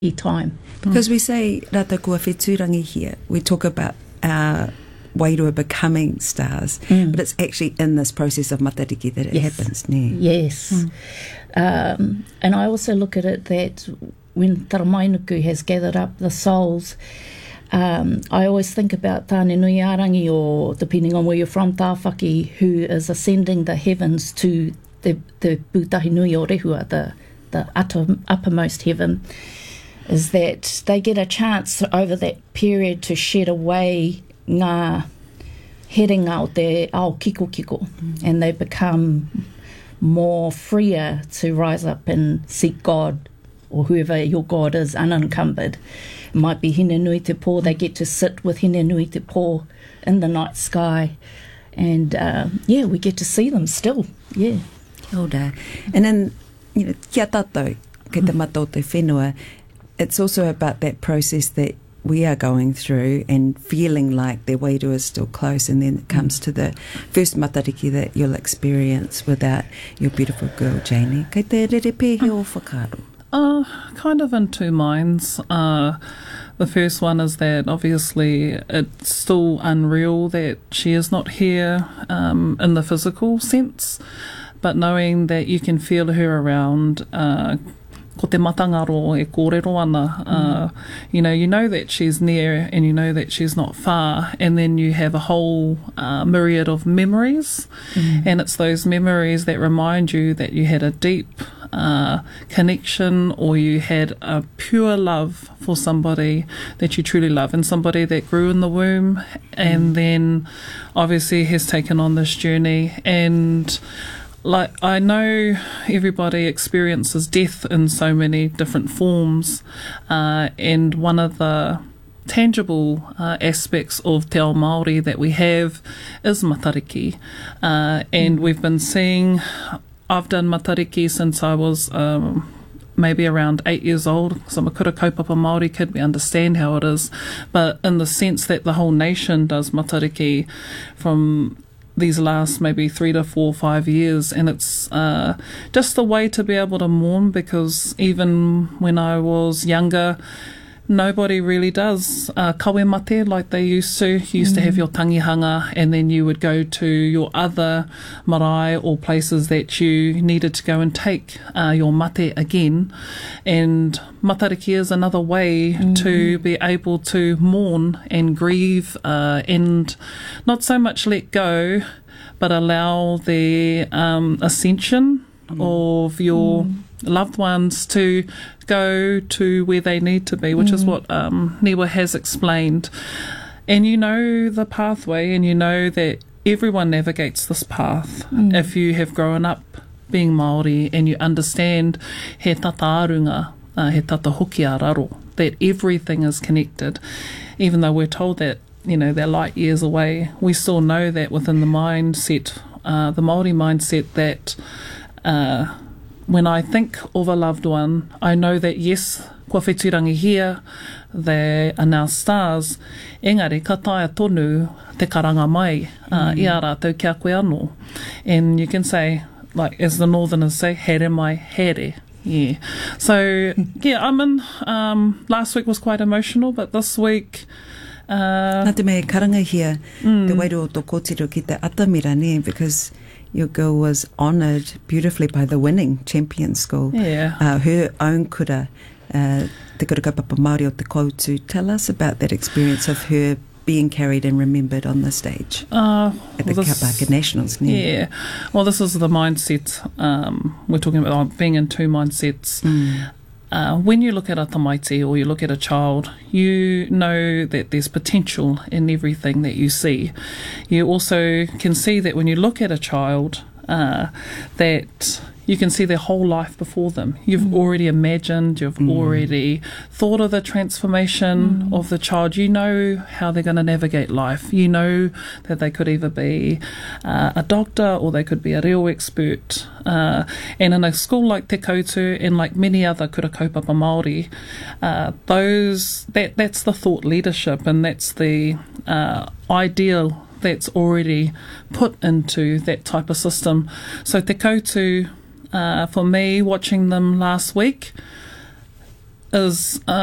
time. Because we say rata kua whetūrangi here, we talk about our wairua becoming stars, but it's actually in this process of matariki that it happens. Yes. And I also look at it that when Taramainuku has gathered up the souls, I always think about Tāne Nui Arangi, or depending on where you're from, Tāwhaki, who is ascending the heavens to the Pūtahi Nui o Rehua, the uppermost heaven, is that they get a chance over that period to shed away ngā herenga o te ao kiko, and they become more freer to rise up and seek God, or whoever your God is, unencumbered. It might be Hine Nui Te Pō. They get to sit with Hine Nui Te Pō in the night sky, and we get to see them still. Yeah. Kia And then, kia tātou, kei te mata o te whenua, it's also about that process that we are going through and feeling like their wairua is still close, and then it comes to the first matariki that you'll experience without your beautiful girl, Janie. Kei te rerepe he o whakaaro? Kind of in two minds. The first one is that obviously it's still unreal that she is not here in the physical sense, but knowing that you can feel her around, ko te matangaro e kōrero ana, you know that she's near and you know that she's not far, and then you have a whole myriad of memories, and it's those memories that remind you that you had a deep connection, or you had a pure love for somebody that you truly love, and somebody that grew in the womb and then obviously has taken on this journey. And like, I know everybody experiences death in so many different forms, and one of the tangible aspects of te ao Māori that we have is matariki, and we've been seeing, I've done matariki since I was maybe around 8 years old, so I'm a kura kaupapa Māori kid, we understand how it is, but in the sense that the whole nation does matariki from these last maybe 3 to 4 or 5 years, and it's just a way to be able to mourn, because even when I was younger, nobody really does kawe mate like they used to. You used to have your tangihanga, and then you would go to your other marae or places that you needed to go and take your mate again, and matariki is another way to be able to mourn and grieve, and not so much let go, but allow the ascension of your loved ones to go to where they need to be, which is what Niwa has explained. And you know the pathway, and you know that everyone navigates this path. If you have grown up being Māori and you understand he tata arunga, he tata hoki a raro, that everything is connected, even though we're told that they're light years away, we still know that within the mindset, the Māori mindset, that when I think of a loved one, I know that yes, kua whetūrangi here, they are now stars, engari ka taia tonu te karanga mai, i a rātou kia koe anō. And you can say, like as the Northerners say, here mai here. Yeah. So, yeah, I'm in, last week was quite emotional, but this week, Nā te mea karanga here, te wairua o tō kōtiro ki te atamira, ne, because your girl was honoured beautifully by the winning champion school. Yeah. Her own kura, te kura kaupapa Māori o te koutu. Tell us about that experience of her being carried and remembered on the stage at the Kapaka Nationals. Ne? Yeah. Well, this is the mindset. We're talking about being in two mindsets. When you look at a tamaiti or you look at a child, you know that there's potential in everything that you see. You also can see that when you look at a child, that you can see their whole life before them. You've already imagined, you've already thought of the transformation of the child. You know how they're going to navigate life. You know that they could either be a doctor or they could be a reo expert. And in a school like Te Koutu and like many other kura kaupapa Māori, that's the thought leadership, and that's the ideal that's already put into that type of system. So Te Koutu, for me, watching them last week, is